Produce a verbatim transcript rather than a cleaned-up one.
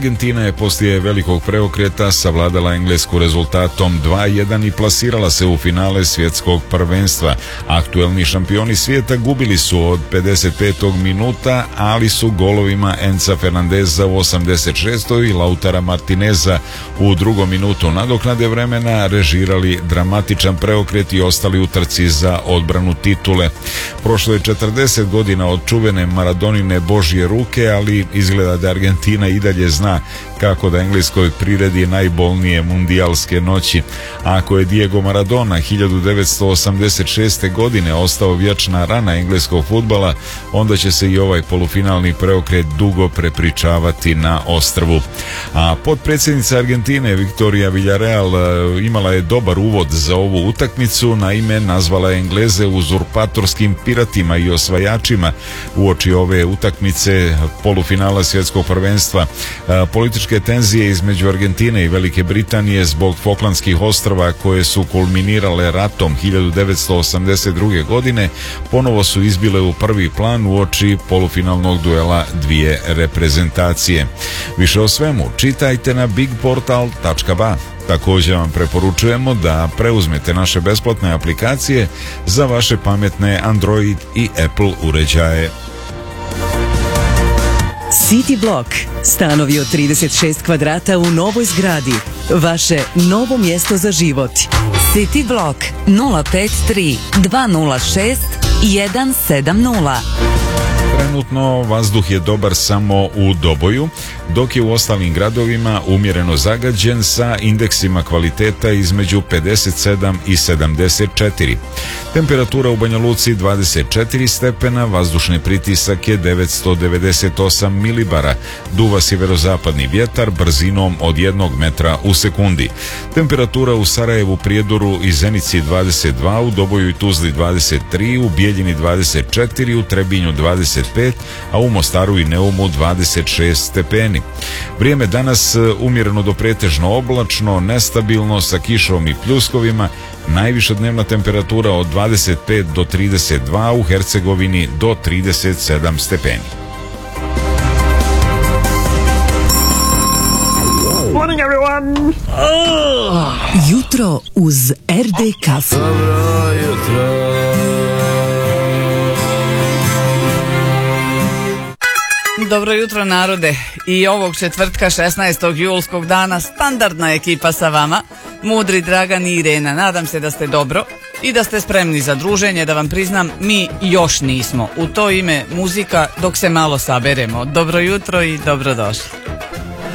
Argentina je poslije velikog preokreta savladala Englesku rezultatom dva jedan i plasirala se u finale svjetskog prvenstva. Aktuelni šampioni svijeta gubili su od pedeset petog minuta, ali su golovima Enza Fernandeza u osamdeset šestoj i Lautara Martineza u drugom minutu nadoknade vremena režirali dramatičan preokret i ostali u trci za odbranu titule. Prošlo je četrdeset godina od čuvene Maradonine Božje ruke, ali izgleda da Argentina i dalje zna kako da Engleskoj priredi najbolnije mundijalske noći. A ako je Diego Maradona hiljadu devetsto osamdeset šeste. godine ostao vječna rana engleskog fudbala, onda će se i ovaj polufinalni preokret dugo prepričavati na ostrvu. A potpredsjednica Argentine Victoria Villarreal imala je dobar uvod za ovu utakmicu, naime nazvala je Engleze uzurpatorskim piratima i osvajačima uoči ove utakmice polufinala svjetskog prvenstva. Političke tenzije između Argentine i Velike Britanije zbog Falklandskih ostrva koje su kulminirale ratom hiljadu devetsto osamdeset druge. godine ponovo su izbile u prvi plan uoči polufinalnog duela dvije reprezentacije. Više o svemu čitajte na big portal tačka ba. Također vam preporučujemo da preuzmete naše besplatne aplikacije za vaše pametne Android i Apple uređaje. City Block. Stanovi od trideset šest kvadrata u novoj zgradi. Vaše novo mjesto za život. City Block nula pet tri dva nula šest jedan sedam nula. Trenutno vazduh je dobar samo u Doboju, dok je u ostalim gradovima umjereno zagađen sa indeksima kvaliteta između pedeset sedam i sedamdeset četiri. Temperatura u Banja Luci dvadeset četiri stepena, vazdušni pritisak je devetsto devedeset osam milibara, duva sjeverozapadni vjetar brzinom od jednog metra u sekundi. Temperatura u Sarajevu, Prijedoru i Zenici dvadeset dva, u Doboju i Tuzli dvadeset tri, u Bijeljini dvadeset četiri, u Trebinju dvadeset pet, a u Mostaru i Neumu dvadeset šest stepeni. Vrijeme danas umjereno do pretežno oblačno, nestabilno sa kišom i pljuskovima, najviša dnevna temperatura od dvadeset pet do trideset dva, u Hercegovini do trideset sedam stepeni. Morning everyone! Oh. Jutro uz er de kafu. Dobro jutro. Dobro jutro narode, i ovog četvrtka šesnaestog julskog dana standardna ekipa sa vama, Mudri, Dragan i Irena. Nadam se da ste dobro i da ste spremni za druženje. Da vam priznam, mi još nismo. U to ime muzika dok se malo saberemo. Dobro jutro i dobrodošli.